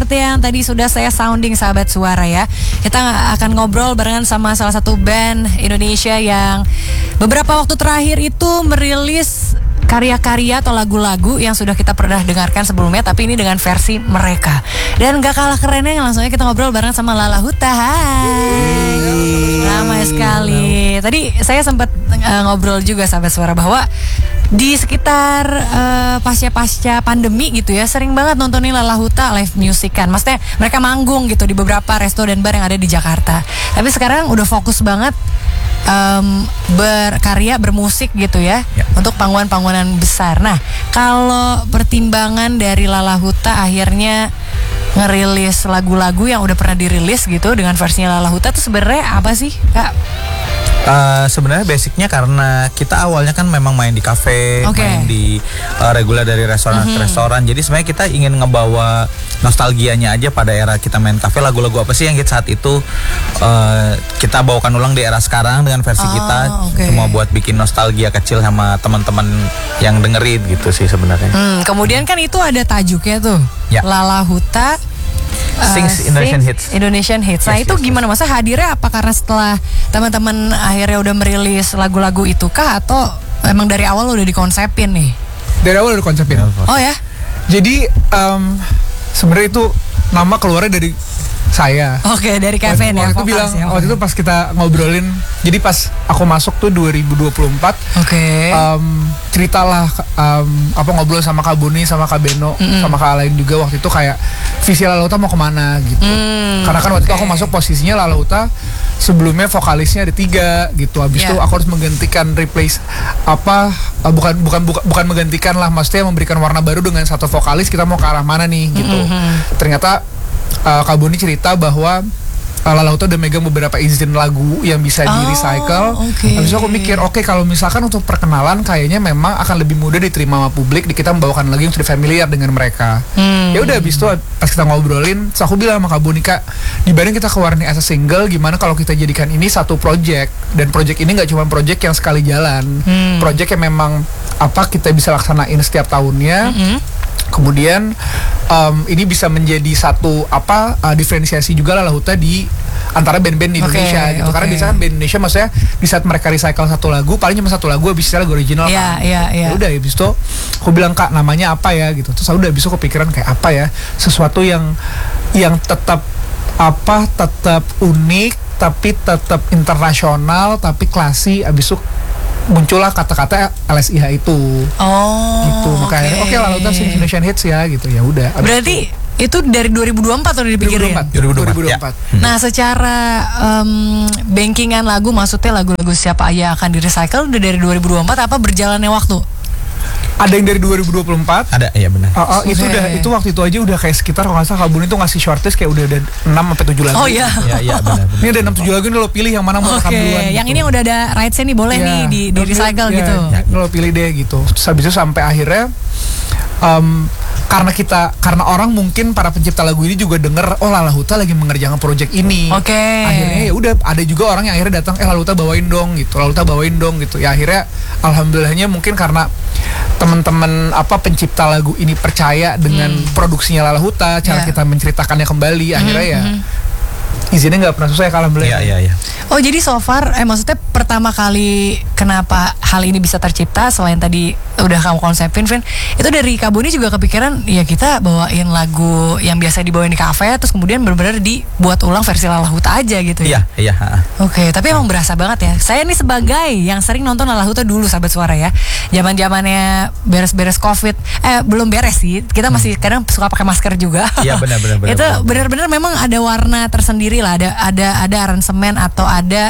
seperti yang tadi sudah saya sounding sahabat suara ya. Kita akan ngobrol barengan sama salah satu band Indonesia yang beberapa waktu terakhir itu merilis karya-karya atau lagu-lagu yang sudah kita pernah dengarkan sebelumnya, tapi ini dengan versi mereka. Dan gak kalah kerennya, langsung aja kita ngobrol bareng sama Lala Huta. Hai. Lama sekali. Tadi saya sempat ngobrol juga sahabat suara bahwa di sekitar pasca pandemi gitu ya, sering banget nontonin Lala Huta live music kan. Maksudnya mereka manggung gitu di beberapa resto dan bar yang ada di Jakarta. Tapi sekarang udah fokus banget berkarya, bermusik gitu ya, untuk panggungan-panggungan besar. Nah, kalau pertimbangan dari Lala Huta akhirnya ngerilis lagu-lagu yang udah pernah dirilis gitu dengan versinya Lala Huta itu sebenarnya apa sih, Kak? Sebenarnya basicnya karena kita awalnya kan memang main di kafe, main di reguler dari restoran ke restoran. Jadi sebenarnya kita ingin ngebawa nostalgianya aja pada era kita main kafe. Lagu-lagu apa sih yang hit saat itu kita bawakan ulang di era sekarang dengan versi kita. Cuma buat bikin nostalgia kecil sama teman-teman yang dengerin gitu sih sebenarnya. Kemudian kan itu ada tajuknya tuh, Lala Huta Sings Indonesian Hits. Nah, itu gimana masa hadirnya? Apa karena setelah teman-teman akhirnya udah merilis lagu-lagu itu kah, atau emang dari awal udah dikonsepin nih? Dari awal udah dikonsepin. Oh ya. Jadi sebenarnya itu nama keluarnya dari saya. Oke, dari Kevin ya. Waktu itu bilang, waktu itu pas kita ngobrolin, jadi pas aku masuk tuh 2024. Ceritalah ngobrol sama Kak Buni, sama Kak Beno, sama Kak Alain juga waktu itu kayak visi Lala Huta mau kemana gitu. Karena kan waktu itu aku masuk posisinya Lala Huta sebelumnya vokalisnya ada 3 gitu. Habis itu aku harus menggantikan bukan menggantikan lah, maksudnya memberikan warna baru dengan satu vokalis. Kita mau ke arah mana nih gitu. Ternyata Kak Boni cerita bahwa Lala Huta udah megang beberapa izin lagu yang bisa di-recycle. Habis itu aku mikir, kalau misalkan untuk perkenalan kayaknya memang akan lebih mudah diterima sama publik, kita membawakan lagu yang sudah familiar dengan mereka. Ya udah, habis itu pas kita ngobrolin, terus aku bilang sama Kak Boni, Kak, dibanding kita keluarin as a single, gimana kalau kita jadikan ini satu project, dan project ini nggak cuma project yang sekali jalan, project yang memang kita bisa laksanain setiap tahunnya. Kemudian ini bisa menjadi satu diferensiasi juga Lala Huta di antara band-band di Indonesia gitu. Karena biasanya kan band Indonesia maksudnya di saat mereka recycle satu lagu paling cuma satu lagu, habis itu lagu original kan. Udah, habis itu aku bilang, Kak, namanya apa ya gitu. Terus udah, habis itu aku pikiran kayak apa ya, sesuatu yang tetap unik tapi tetap internasional tapi klasik. Habis itu muncullah kata-kata LSIH itu. Gitu. Makanya Lala Huta Sings Indonesian Hits ya gitu. Ya udah. Berarti itu dari 2024 atau udah dipikirin? 2024. Nah, secara bankingan lagu, maksudnya lagu-lagu siapa aja akan di-recycle udah dari 2024 apa berjalannya waktu? Ada yang dari 2024. Ada, iya benar. Itu waktu itu aja udah kayak sekitar, kalau nggak salah Kak Buni tuh ngasih shortlist kayak udah ada 6-7 lagu. Oh iya. Iya benar. Ini ada 6-7 lagu, ini lo pilih yang mana mau rekam duluan. Yang ini udah ada rights-nya nih, boleh nih di recycle gitu. Lo pilih deh gitu. Terus habis itu sampai akhirnya karena orang mungkin para pencipta lagu ini juga denger, Lala Huta lagi mengerjakan project ini. Akhirnya ya udah, ada juga orang yang akhirnya datang, Lala Huta bawain dong gitu. Ya akhirnya alhamdulillahnya mungkin karena teman-teman pencipta lagu ini percaya dengan produksinya Lala Huta, cara kita menceritakannya kembali, akhirnya ya izinnya nggak pernah susah ya, alhamdulillah. Iya. Oh, jadi so far maksudnya pertama kali kenapa hal ini bisa tercipta selain tadi udah kamu konsepin, Vin, itu dari Kak Boni juga kepikiran ya kita bawain lagu yang biasa dibawain di kafe, terus kemudian benar-benar dibuat ulang versi Lala Huta aja gitu ya. Iya. Tapi emang berasa banget ya. Saya nih sebagai yang sering nonton Lala Huta dulu sahabat suara ya, zaman-zamannya beres-beres Covid, belum beres sih, kita masih kadang suka pakai masker juga. Iya benar. Itu benar-benar memang ada warna tersendiri lah, ada aransemen atau ada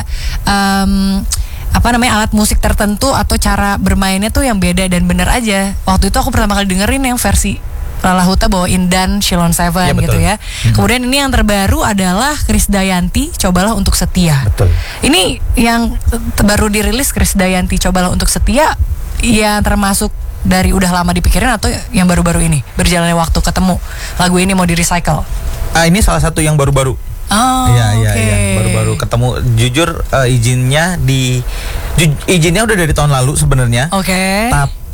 alat musik tertentu atau cara bermainnya tuh yang beda, dan bener aja waktu itu aku pertama kali dengerin yang versi Lala Huta bawain Dan Shilon Seven gitu ya. Kemudian ini yang terbaru adalah Krisdayanti Cobalah Untuk Setia. Betul. Ini yang baru dirilis, Krisdayanti Cobalah Untuk Setia, yang termasuk dari udah lama dipikirin atau yang baru-baru ini berjalannya waktu ketemu lagu ini mau di recycle? Ini salah satu yang baru-baru. Iya, baru-baru ketemu. Jujur izinnya udah dari tahun lalu sebenarnya. Tapi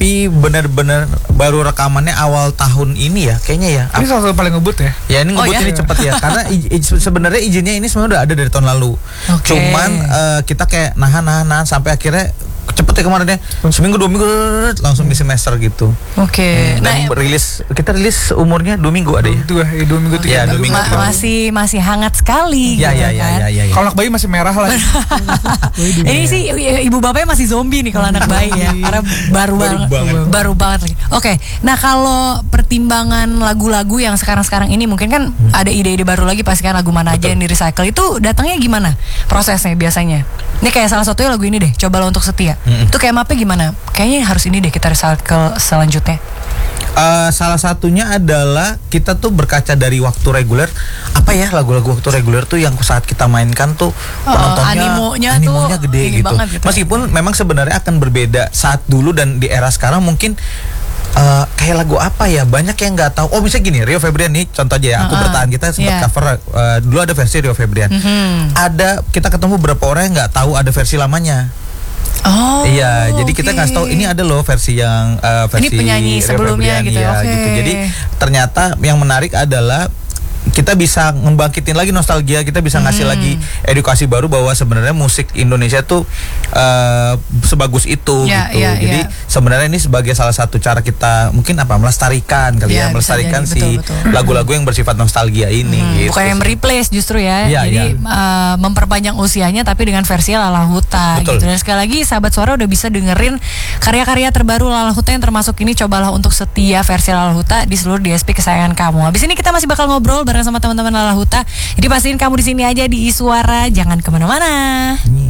Tapi benar-benar baru rekamannya awal tahun ini ya, kayaknya ya. Ini salah satu paling ngebut ya? Ya ini ngebut ini cepet ya, karena sebenarnya izinnya ini sebenarnya udah ada dari tahun lalu. Cuman kita kayak nahan sampai akhirnya cepet ya kemarin ya, seminggu 2 minggu langsung di semester gitu. Dan kita rilis umurnya 2 minggu ada ya. 2 minggu 3 ya, 2 minggu. Masih hangat sekali. Ya. Kalau anak bayi masih merah lah. Ini sih ibu bapaknya masih zombie nih kalau anak bayi ya, karena baru banget lagi. Nah kalau pertimbangan lagu-lagu yang sekarang ini mungkin kan ada ide-ide baru lagi pasti kan, lagu mana aja yang di recycle itu datangnya gimana prosesnya biasanya? Ini kayak salah satunya lagu ini deh, Cobalah Untuk Setia. Itu kayak mapnya gimana? Kayaknya harus ini deh kita recycle selanjutnya. Salah satunya adalah kita tuh berkaca dari waktu reguler. Apa ya lagu-lagu waktu reguler tuh yang saat kita mainkan tuh penontonnya animonya gede gitu. Meskipun memang sebenarnya akan berbeda saat dulu dan di era sekarang mungkin kayak lagu apa ya, banyak yang nggak tahu. Misalnya gini, Rio Febrian nih contoh aja ya. Aku bertahan, kita sempat cover dulu ada versi Rio Febrian. Ada kita ketemu beberapa orang yang nggak tahu ada versi lamanya. Jadi kita ngasih tahu ini ada loh versi yang versi ini penyanyi sebelumnya gitu. Gitu. Jadi ternyata yang menarik adalah kita bisa ngebangkitin lagi nostalgia, kita bisa ngasih lagi edukasi baru bahwa sebenarnya musik Indonesia tuh sebagus itu gitu. Jadi sebenarnya ini sebagai salah satu cara kita mungkin melestarikan kali melestarikan lagu-lagu yang bersifat nostalgia ini. Gitu. Bukan yang mereplace justru ya. Jadi memperpanjang usianya tapi dengan versi Lala Huta gitu. Dan sekali lagi sahabat suara udah bisa dengerin karya-karya terbaru Lala Huta yang termasuk ini Cobalah Untuk Setia versi Lala Huta di seluruh DSP kesayangan kamu. Habis ini kita masih bakal ngobrol bareng sama teman-teman Lala Huta. Jadi pastiin kamu di sini aja di Iswara, jangan kemana-mana.